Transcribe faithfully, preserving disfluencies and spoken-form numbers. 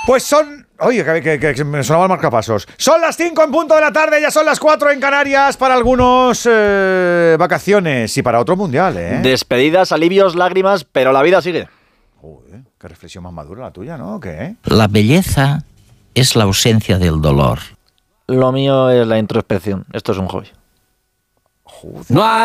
Pues son... Oye, que, que, que, que me sonaba el marcapasos. Son las cinco en punto de la tarde, ya son las cuatro en Canarias. Para algunos eh, vacaciones y para otros mundial, ¿eh? Despedidas, alivios, lágrimas, pero la vida sigue. Joder, qué reflexión más madura la tuya, ¿no? ¿Qué? La belleza es la ausencia del dolor. Lo mío es la introspección. Esto es un hobby. Joder. No hay